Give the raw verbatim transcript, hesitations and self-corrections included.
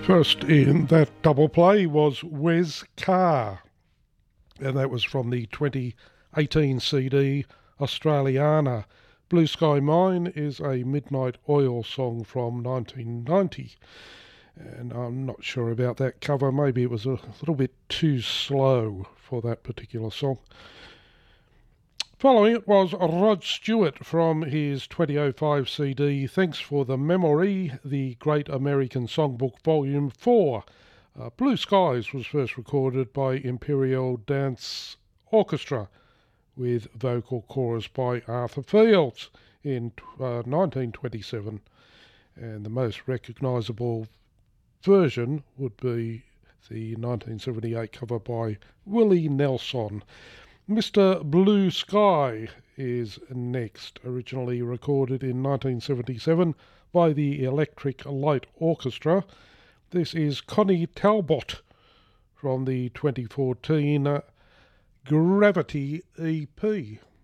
First in that double play was Wes Carr, and that was from the twenty eighteen C D Australiana. Blue Sky Mine is a Midnight Oil song from nineteen ninety, and I'm not sure about that cover. Maybe it was a little bit too slow for that particular song. Following it was Rod Stewart from his twenty oh five C D Thanks for the Memory, the Great American Songbook Volume four. Uh, Blue Skies was first recorded by Imperial Dance Orchestra with vocal chorus by Arthur Fields in uh, nineteen twenty-seven, and the most recognisable version would be the nineteen seventy-eight cover by Willie Nelson. Mister Blue Sky is next, originally recorded in nineteen seventy-seven by the Electric Light Orchestra. This is Connie Talbot from the twenty fourteen uh, Gravity E P.